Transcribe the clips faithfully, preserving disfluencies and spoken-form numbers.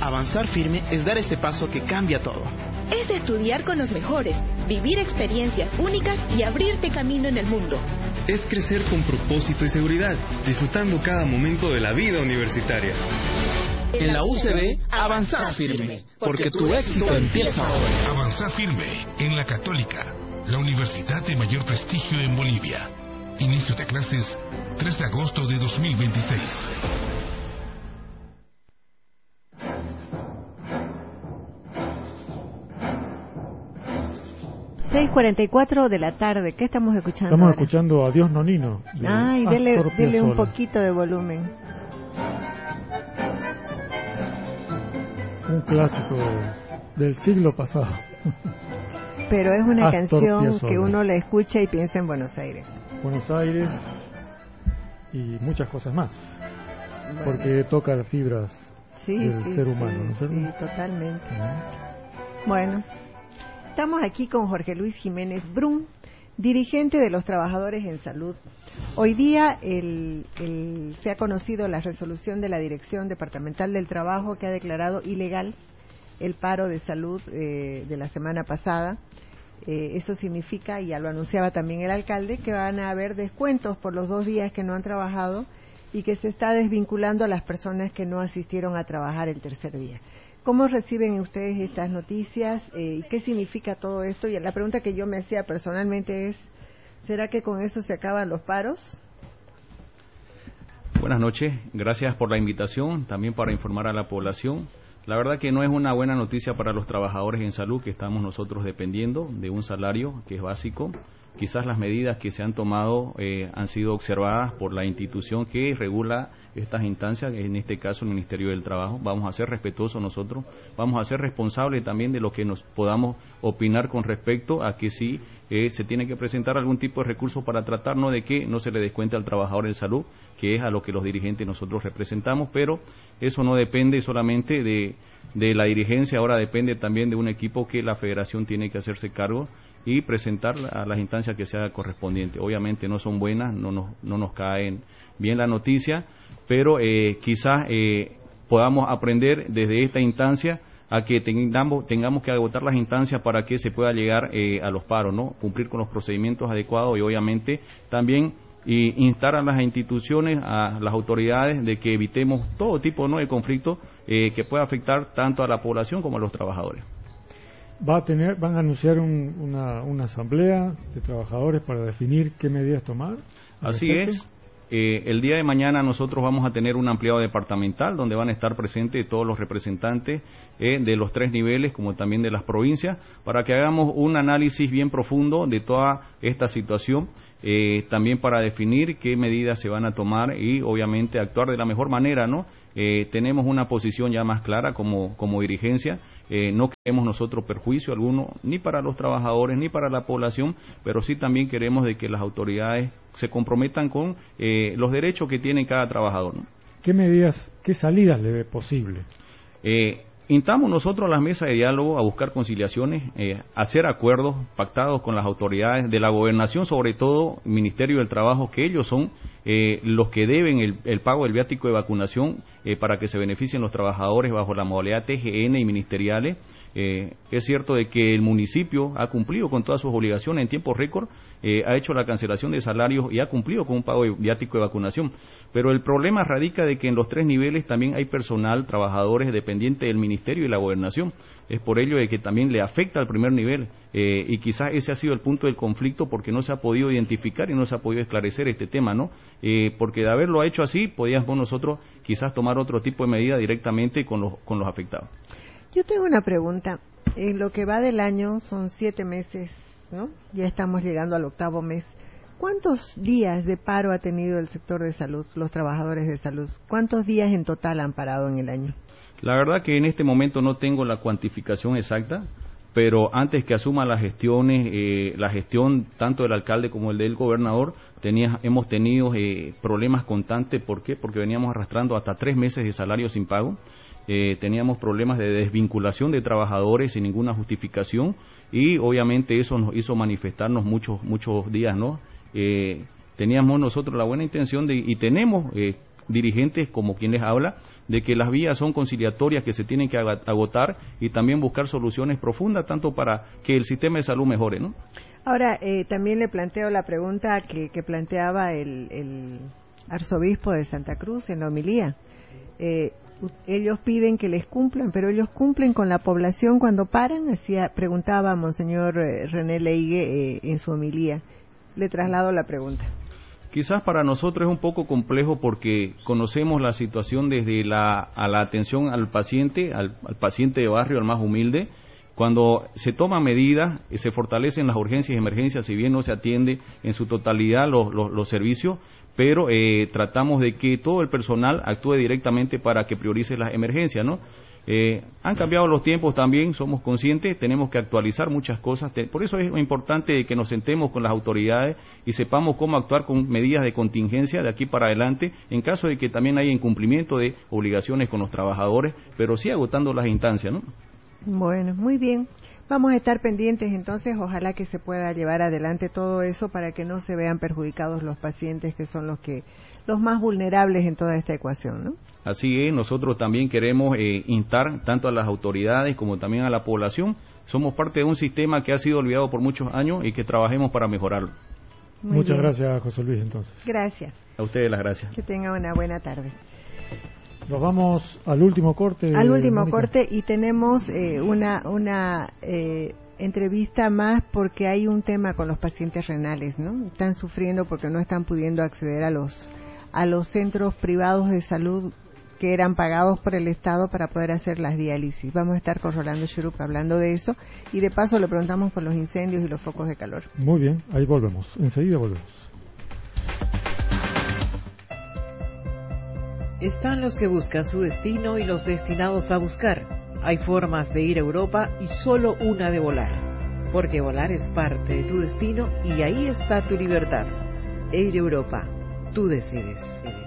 Avanzar firme es dar ese paso que cambia todo. Es estudiar con los mejores, vivir experiencias únicas y abrirte camino en el mundo. Es crecer con propósito y seguridad, disfrutando cada momento de la vida universitaria. En la U C B, avanzar firme, porque tu éxito empieza ahora. Avanzar firme en la Católica, la universidad de mayor prestigio en Bolivia. Inicio de clases tres de agosto de dos mil veintiséis. seis cuarenta y cuatro de la tarde. ¿Qué estamos escuchando? Estamos ahora? escuchando Adiós Nonino. De Ay, dele, Astor dele un Piazzolla. poquito de volumen. Un clásico del siglo pasado. Pero es una Astor canción Piazzolla. que uno la escucha y piensa en Buenos Aires. Buenos Aires y muchas cosas más. Bueno, Porque toca las fibras sí, del sí, ser sí, humano, ¿no es cierto? sí, totalmente. Bueno, estamos aquí con Jorge Luis Jiménez Brun, dirigente de los trabajadores en salud. Hoy día el, el, se ha conocido la resolución de la Dirección Departamental del Trabajo que ha declarado ilegal el paro de salud eh, de la semana pasada. Eh, eso significa, y ya lo anunciaba también el alcalde, que van a haber descuentos por los dos días que no han trabajado y que se está desvinculando a las personas que no asistieron a trabajar el tercer día. ¿Cómo reciben ustedes estas noticias? Eh, ¿Y qué significa todo esto? Y la pregunta que yo me hacía personalmente es, ¿será que con eso se acaban los paros? Buenas noches, gracias por la invitación, también para informar a la población. La verdad que no es una buena noticia para los trabajadores en salud, que estamos nosotros dependiendo de un salario que es básico. Quizás las medidas que se han tomado eh, han sido observadas por la institución que regula estas instancias, en este caso el Ministerio del Trabajo. Vamos a ser respetuosos nosotros, vamos a ser responsables también de lo que nos podamos opinar con respecto a que si eh, se tiene que presentar algún tipo de recurso para tratar, no de que no se le descuente al trabajador en salud, que es a lo que los dirigentes nosotros representamos, pero eso no depende solamente de, de la dirigencia, ahora depende también de un equipo que la federación tiene que hacerse cargo y presentar a las instancias que sea correspondiente. Obviamente no son buenas, no nos, no nos caen bien la noticia, pero eh, quizás eh, podamos aprender desde esta instancia a que tengamos, tengamos que agotar las instancias para que se pueda llegar eh, a los paros, ¿no? Cumplir con los procedimientos adecuados y obviamente también y instar a las instituciones, a las autoridades, de que evitemos todo tipo, ¿no?, de conflicto eh, que pueda afectar tanto a la población como a los trabajadores. Va a tener, van a anunciar un, una, una asamblea de trabajadores para definir qué medidas tomar. Así es. Eh, el día de mañana nosotros vamos a tener un ampliado departamental donde van a estar presentes todos los representantes eh, de los tres niveles como también de las provincias para que hagamos un análisis bien profundo de toda esta situación, eh, también para definir qué medidas se van a tomar y obviamente actuar de la mejor manera, ¿no? Eh, tenemos una posición ya más clara como, como dirigencia. Eh, no queremos nosotros perjuicio alguno ni para los trabajadores ni para la población, pero sí también queremos de que las autoridades se comprometan con eh, los derechos que tiene cada trabajador, ¿no? ¿Qué medidas, qué salidas le ve posible? Eh, Instamos nosotros a las mesas de diálogo a buscar conciliaciones, eh, hacer acuerdos pactados con las autoridades de la gobernación, sobre todo el Ministerio del Trabajo, que ellos son eh, los que deben el, el pago del viático de vacunación eh, para que se beneficien los trabajadores bajo la modalidad T G N y ministeriales. Eh, es cierto de que el municipio ha cumplido con todas sus obligaciones en tiempo récord, eh, ha hecho la cancelación de salarios y ha cumplido con un pago de viático de vacunación, pero el problema radica de que en los tres niveles también hay personal, trabajadores dependientes del ministerio y la gobernación. Es por ello de que también le afecta al primer nivel eh, y quizás ese ha sido el punto del conflicto porque no se ha podido identificar y no se ha podido esclarecer este tema, ¿no? Eh, porque de haberlo hecho así, podíamos nosotros quizás tomar otro tipo de medida directamente con los, con los afectados. Yo tengo una pregunta. En lo que va del año son siete meses, ¿no? Ya estamos llegando al octavo mes. ¿Cuántos días de paro ha tenido el sector de salud, los trabajadores de salud? ¿Cuántos días en total han parado en el año? La verdad que en este momento no tengo la cuantificación exacta, pero antes que asuma las gestiones, eh, la gestión tanto del alcalde como el del gobernador, tenía, hemos tenido eh, problemas constantes. ¿Por qué? Porque veníamos arrastrando hasta tres meses de salario sin pago. Eh, teníamos problemas de desvinculación de trabajadores sin ninguna justificación y obviamente eso nos hizo manifestarnos muchos muchos días, ¿no? Eh, teníamos nosotros la buena intención de y tenemos eh, dirigentes como quien les habla, de que las vías son conciliatorias que se tienen que agotar y también buscar soluciones profundas, tanto para que el sistema de salud mejore, ¿no? Ahora, eh, también le planteo la pregunta que, que planteaba el, el arzobispo de Santa Cruz en la homilía. Eh, ellos piden que les cumplan, pero ellos cumplen con la población cuando paran, así preguntaba Monseñor René Leigue eh, en su homilía. Le traslado la pregunta. Quizás para nosotros es un poco complejo porque conocemos la situación desde la, a la atención al paciente, al, al paciente de barrio, al más humilde. Cuando se toman medidas, eh, se fortalecen las urgencias y emergencias, si bien no se atiende en su totalidad los, los, los servicios, pero eh, tratamos de que todo el personal actúe directamente para que priorice las emergencias, ¿no? Eh, han cambiado los tiempos también, somos conscientes, tenemos que actualizar muchas cosas, te, por eso es importante que nos sentemos con las autoridades y sepamos cómo actuar con medidas de contingencia de aquí para adelante, en caso de que también haya incumplimiento de obligaciones con los trabajadores, pero sí agotando las instancias, ¿no? Bueno, muy bien. Vamos a estar pendientes entonces, ojalá que se pueda llevar adelante todo eso para que no se vean perjudicados los pacientes que son los que los más vulnerables en toda esta ecuación, ¿no? Así es, nosotros también queremos eh, instar tanto a las autoridades como también a la población. Somos parte de un sistema que ha sido olvidado por muchos años y que trabajemos para mejorarlo. Muy Muchas bien. Gracias, José Luis, entonces. Gracias. A ustedes las gracias. Que tenga una buena tarde. Nos vamos al último corte. Al último Mónica. corte y tenemos eh, una una eh, entrevista más porque hay un tema con los pacientes renales, ¿no? Están sufriendo porque no están pudiendo acceder a los a los centros privados de salud que eran pagados por el Estado para poder hacer las diálisis. Vamos a estar con Rolando Shurup hablando de eso y de paso le preguntamos por los incendios y los focos de calor. Muy bien, ahí volvemos. Enseguida volvemos. Están los que buscan su destino y los destinados a buscar. Hay formas de ir a Europa y solo una de volar. Porque volar es parte de tu destino y ahí está tu libertad. Air Europa. Tú decides.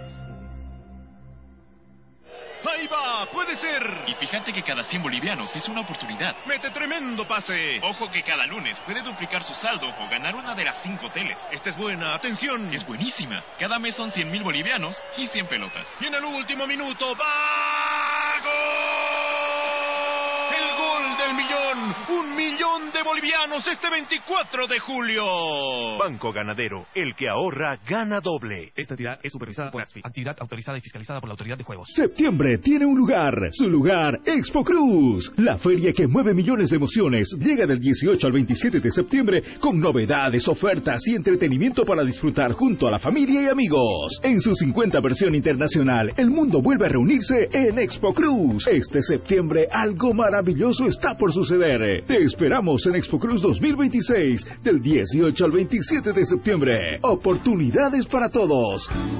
¡Ahí va! ¡Puede ser! Y fíjate que cada cien bolivianos es una oportunidad. ¡Mete tremendo pase! Ojo que cada lunes puede duplicar su saldo o ganar una de las cinco teles. Esta es buena, atención. Es buenísima. Cada mes son cien mil bolivianos y cien pelotas. Y en el último minuto, ¡va! ¡Gol! ¡El gol del millón! ¡Un millón de bolivianos este veinticuatro de julio! Banco Ganadero, el que ahorra, gana doble. Esta entidad es supervisada por ASFI, actividad autorizada y fiscalizada por la Autoridad de Juegos. Septiembre tiene un lugar, su lugar, Expo Cruz. La feria que mueve millones de emociones llega del dieciocho al veintisiete de septiembre con novedades, ofertas y entretenimiento para disfrutar junto a la familia y amigos. En su cincuenta versión internacional, el mundo vuelve a reunirse en Expo Cruz. Este septiembre algo maravilloso está por suceder. Te esperamos en Expo Cruz dos mil veintiséis del dieciocho al veintisiete de septiembre. Oportunidades para todos.